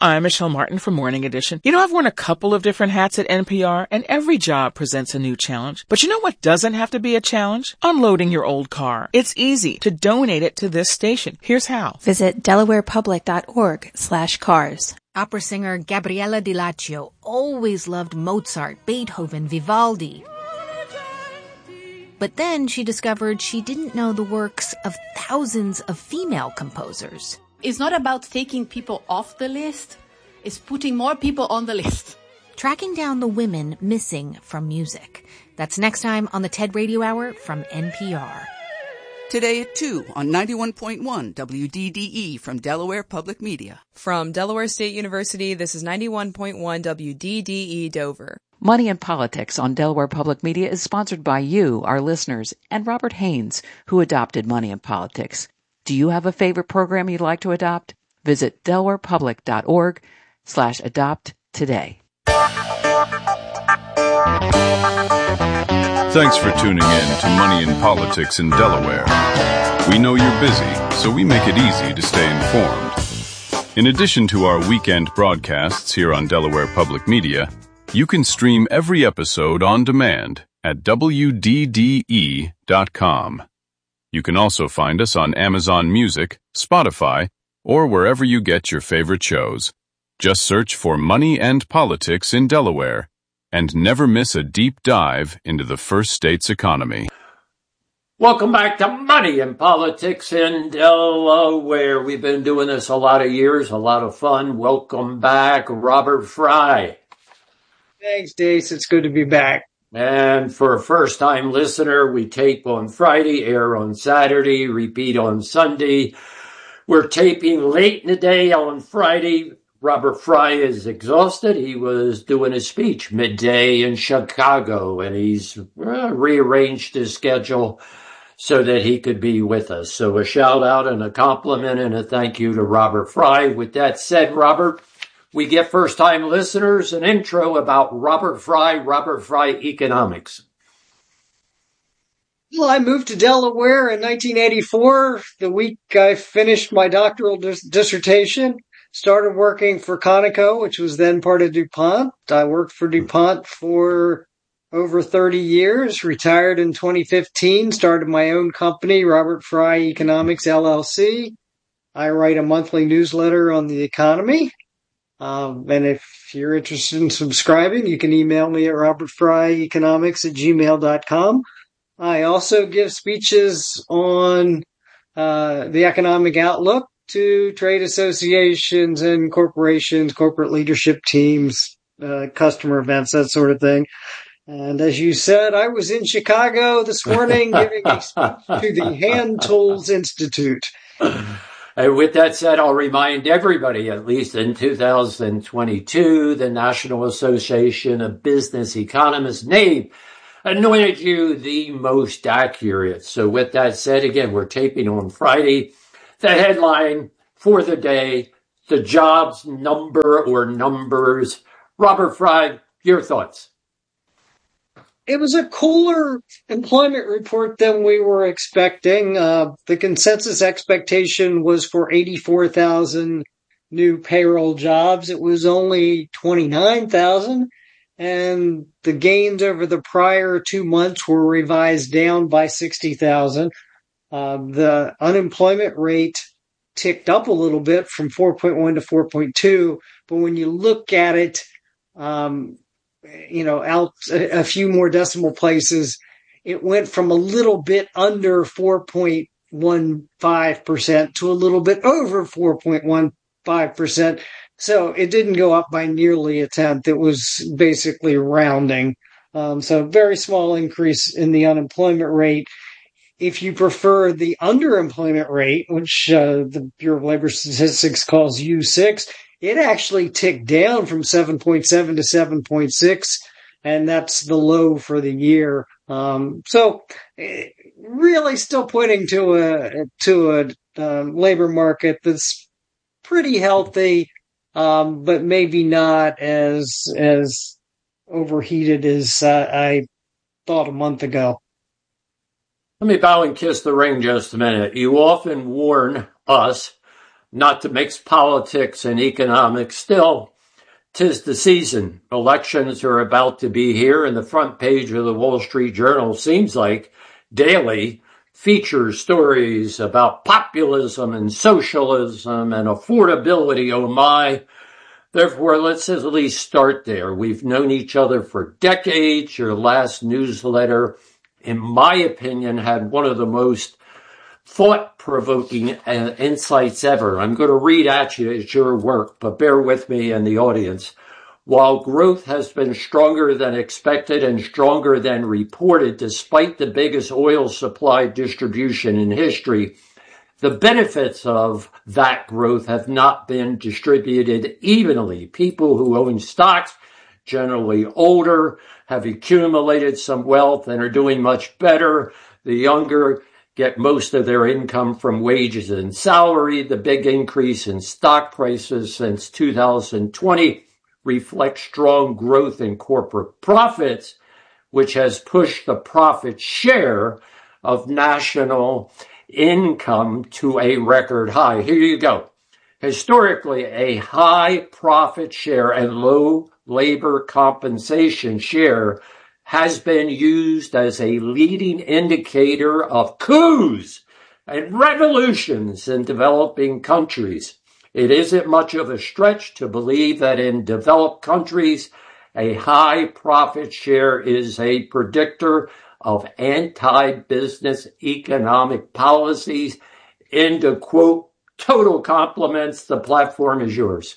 I'm Michelle Martin from Morning Edition. You know, I've worn a couple of different hats at NPR, and every job presents a new challenge. But you know what doesn't have to be a challenge? Unloading your old car. It's easy to donate it to this station. Here's how. Visit delawarepublic.org/cars. Opera singer Gabriella Di Laccio always loved Mozart, Beethoven, Vivaldi. But then she discovered she didn't know the works of thousands of female composers. It's not about taking people off the list. It's putting more people on the list. Tracking down the women missing from music. That's next time on the TED Radio Hour from NPR. Today at 2 on 91.1 WDDE from Delaware Public Media. From Delaware State University, this is 91.1 WDDE Dover. Money and Politics on Delaware Public Media is sponsored by you, our listeners, and Robert Haynes, who adopted Money and Politics. Do you have a favorite program you'd like to adopt? Visit delawarepublic.org/adopt today. Thanks for tuning in to Money and Politics in Delaware. We know you're busy, so we make it easy to stay informed. In addition to our weekend broadcasts here on Delaware Public Media, you can stream every episode on demand at WDDE.com. You can also find us on Amazon Music, Spotify, or wherever you get your favorite shows. Just search for Money and Politics in Delaware and never miss a deep dive into the first state's economy. Welcome back to Money and Politics in Delaware. We've been doing this a lot of years, a lot of fun. Welcome back, Robert Fry. Thanks, Dace. It's good to be back. And for a first-time listener, we tape on Friday, air on Saturday, repeat on Sunday. We're taping late in the day on Friday. Robert Fry is exhausted. He was doing a speech midday in Chicago, and he's rearranged his schedule so that he could be with us. So a shout-out and a compliment and a thank you to Robert Fry. With that said, Robert, we get first-time listeners an intro about Robert Fry Economics. Well, I moved to Delaware in 1984, the week I finished my doctoral dissertation. Started working for Conoco, which was then part of DuPont. I worked for DuPont for over 30 years, retired in 2015, started my own company, Robert Fry Economics, LLC. I write a monthly newsletter on the economy. And if you're interested in subscribing, you can email me at robertfryeconomics@gmail.com. I also give speeches on the economic outlook to trade associations and corporations, corporate leadership teams, customer events, that sort of thing. And as you said, I was in Chicago this morning giving a speech to the Hand Tools Institute. And with that said, I'll remind everybody, at least in 2022, the National Association of Business Economists, NABE, anointed you the most accurate. So with that said, again, we're taping on Friday. The headline for the day, the jobs number or numbers. Robert Fry, your thoughts? It was a cooler employment report than we were expecting. The consensus expectation was for 84,000 new payroll jobs. It was only 29,000, and the gains over the prior 2 months were revised down by 60,000. The unemployment rate ticked up a little bit from 4.1 to 4.2, but when you look at it, out a few more decimal places, it went from a little bit under 4.15% to a little bit over 4.15%. So it didn't go up by nearly a tenth. It was basically rounding. So very small increase in the unemployment rate. If you prefer the underemployment rate, which the Bureau of Labor Statistics calls U6, it actually ticked down from 7.7 to 7.6, and that's the low for the year. So really still pointing to a labor market that's pretty healthy, but maybe not as overheated as I thought a month ago. Let me bow and kiss the ring just a minute. You often warn us Not to mix politics and economics, still, 'tis the season. Elections are about to be here, and the front page of the Wall Street Journal seems like daily features stories about populism and socialism and affordability. Oh my. Therefore, let's at least start there. We've known each other for decades. Your last newsletter, in my opinion, had one of the most thought-provoking insights ever. I'm going to read at you. It's your work, but bear with me and the audience. While growth has been stronger than expected and stronger than reported, despite the biggest oil supply distribution in history, the benefits of that growth have not been distributed evenly. People who own stocks, generally older, have accumulated some wealth and are doing much better. The younger get most of their income from wages and salary. The big increase in stock prices since 2020 reflects strong growth in corporate profits, which has pushed the profit share of national income to a record high. Here you go. Historically, a high profit share and low labor compensation share has been used as a leading indicator of coups and revolutions in developing countries. It isn't much of a stretch to believe that in developed countries, a high profit share is a predictor of anti-business economic policies. Into quote, total compliments. The platform is yours.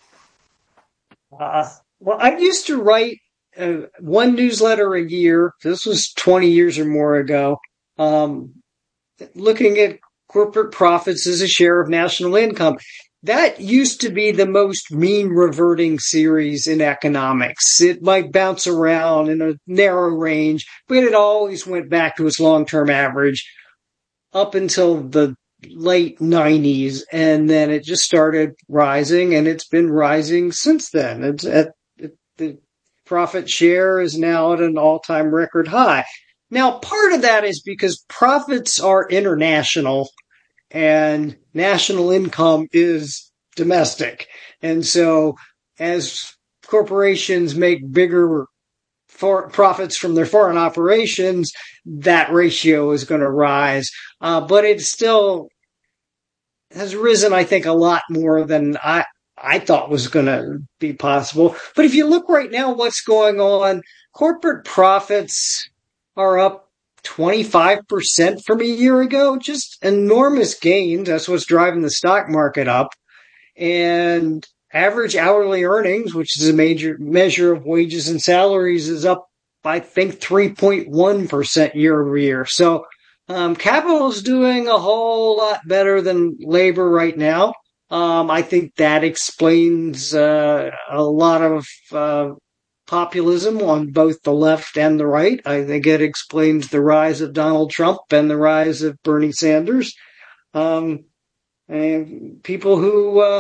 Well, I used to write one newsletter a year. This was 20 years or more ago, looking at corporate profits as a share of national income. That used to be the most mean reverting series in economics. It might bounce around in a narrow range, but it always went back to its long-term average up until the late 90s. And then it just started rising, and it's been rising since then. The profit share is now at an all-time record high. Now, part of that is because profits are international and national income is domestic. And so as corporations make bigger profits from their foreign operations, that ratio is going to rise. But it still has risen, I think, a lot more than I thought was going to be possible. But if you look right now, what's going on, corporate profits are up 25% from a year ago, just enormous gains. That's what's driving the stock market up. And average hourly earnings, which is a major measure of wages and salaries, is up, I think, 3.1% year over year. So capital is doing a whole lot better than labor right now. I think that explains a lot of populism on both the left and the right. I think it explains the rise of Donald Trump and the rise of Bernie Sanders. And people who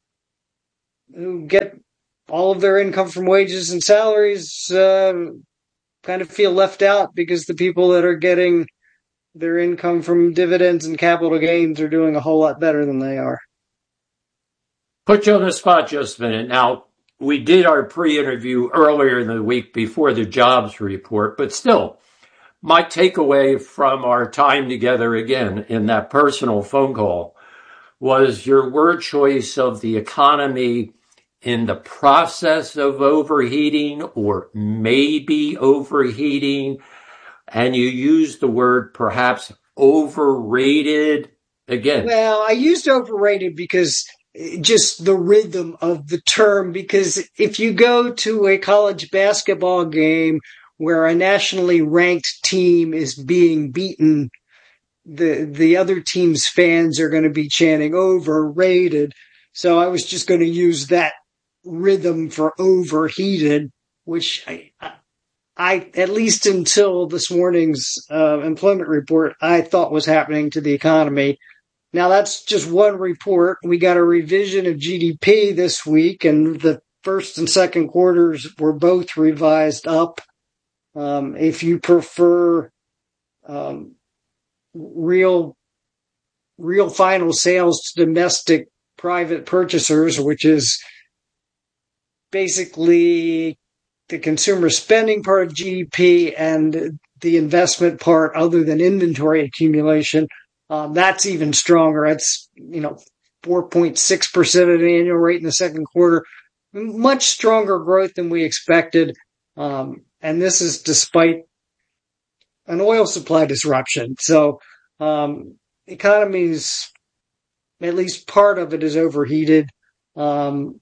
get all of their income from wages and salaries kind of feel left out because the people that are getting their income from dividends and capital gains are doing a whole lot better than they are. Put you on the spot just a minute. Now, we did our pre-interview earlier in the week before the jobs report, but still, my takeaway from our time together again in that personal phone call was your word choice of the economy in the process of overheating or maybe overheating, and you used the word perhaps overrated again. Well, I used overrated because just the rhythm of the term, because if you go to a college basketball game where a nationally ranked team is being beaten, the other team's fans are going to be chanting overrated. So I was just going to use that rhythm for overheated, which I at least until this morning's employment report, I thought was happening to the economy. Now, that's just one report. We got a revision of GDP this week, and the first and second quarters were both revised up. If you prefer real final sales to domestic private purchasers, which is basically the consumer spending part of GDP and the investment part other than inventory accumulation, that's even stronger. That's, 4.6% at an annual rate in the second quarter. Much stronger growth than we expected. And this is despite an oil supply disruption. So, economies, at least part of it, is overheated. The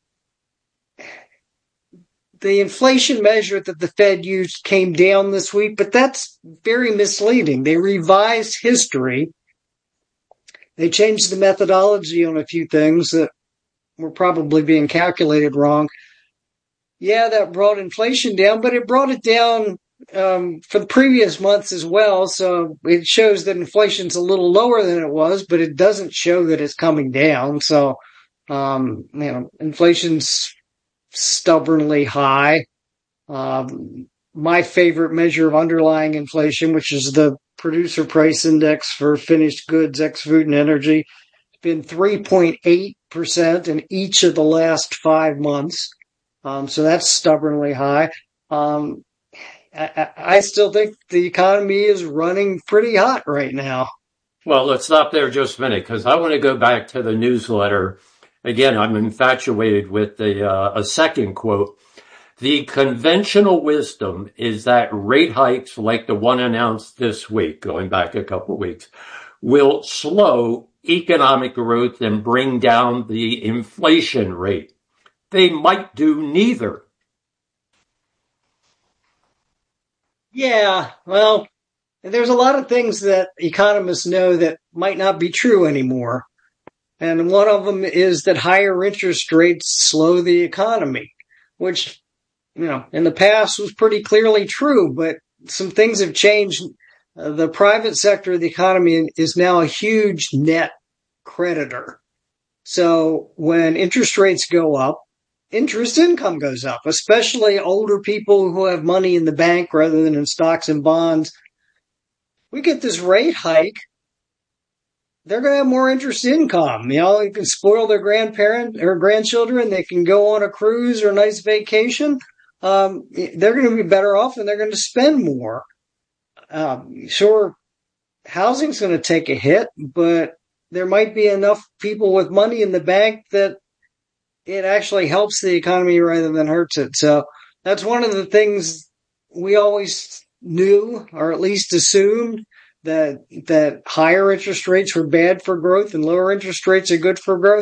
inflation measure that the Fed used came down this week, but that's very misleading. They revised history. They changed the methodology on a few things that were probably being calculated wrong. Yeah, that brought inflation down, but it brought it down for the previous months as well. So it shows that inflation's a little lower than it was, but it doesn't show that it's coming down. So, inflation's stubbornly high. My favorite measure of underlying inflation, which is the producer price index for finished goods, ex food and energy, has been 3.8% in each of the last 5 months. So that's stubbornly high. I still think the economy is running pretty hot right now. Well, let's stop there just a minute, because I want to go back to the newsletter. Again, I'm infatuated with a second quote. The conventional wisdom is that rate hikes like the one announced this week, going back a couple of weeks, will slow economic growth and bring down the inflation rate. They might do neither. Yeah, well, there's a lot of things that economists know that might not be true anymore. And one of them is that higher interest rates slow the economy, which, in the past was pretty clearly true, but some things have changed. The private sector of the economy is now a huge net creditor. So when interest rates go up, interest income goes up, especially older people who have money in the bank rather than in stocks and bonds. We get this rate hike, they're going to have more interest income. You can spoil their grandparent or grandchildren. They can go on a cruise or a nice vacation. They're going to be better off and they're going to spend more. Sure, housing's going to take a hit, but there might be enough people with money in the bank that it actually helps the economy rather than hurts it. So that's one of the things we always knew, or at least assumed, that higher interest rates were bad for growth and lower interest rates are good for growth.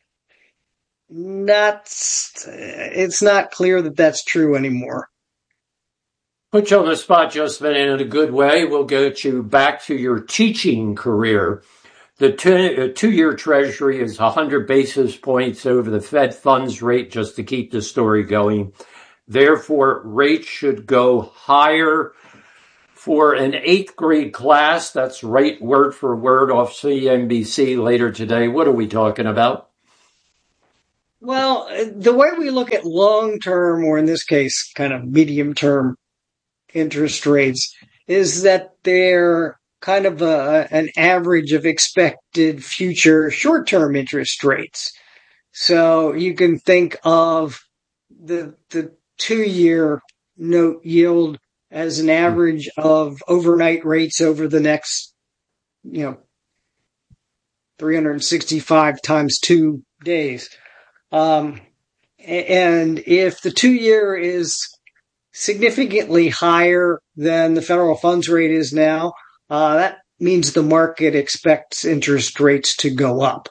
It's not clear that that's true anymore. Put you on the spot, just in a good way. We'll get you back to your teaching career. The two-year Treasury is 100 basis points over the Fed funds rate, just to keep the story going. Therefore, rates should go higher. For an 8th grade class, that's right word for word off CNBC later today. What are we talking about? Well, the way we look at long-term, or in this case, kind of medium-term interest rates, is that they're kind of an average of expected future short-term interest rates. So you can think of the 2-year note yield as an average of overnight rates over the next, 365 times 2 days. And if the 2-year is significantly higher than the federal funds rate is now, that means the market expects interest rates to go up.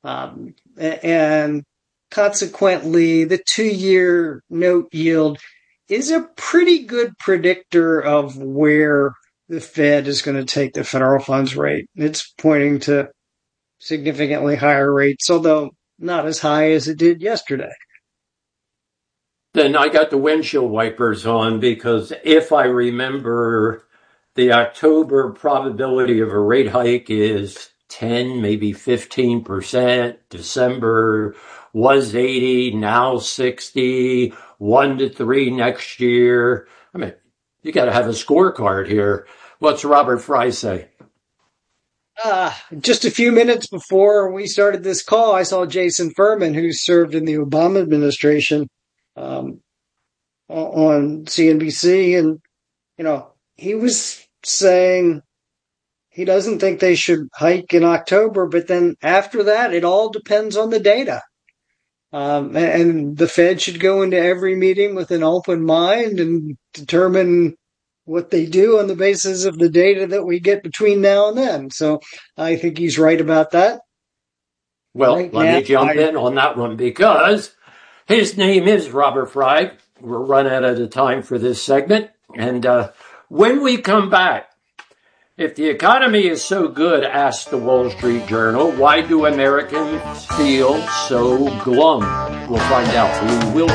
And consequently, the 2-year note yield is a pretty good predictor of where the Fed is going to take the federal funds rate. It's pointing to significantly higher rates, although not as high as it did yesterday. Then I got the windshield wipers on, because if I remember, the October probability of a rate hike is 10, maybe 15%. December was 80, now 60, 1 to 3 next year. I mean, you got to have a scorecard here. What's Robert Fry say? Just a few minutes before we started this call, I saw Jason Furman, who served in the Obama administration, on CNBC. And, he was saying he doesn't think they should hike in October, but then after that, it all depends on the data. And the Fed should go into every meeting with an open mind and determine what they do on the basis of the data that we get between now and then. So I think he's right about that. Well, let me jump in on that one because his name is Robert Fry. We're running out of time for this segment. And when we come back, if the economy is so good, asked the Wall Street Journal, why do Americans feel so glum? We'll find out. We will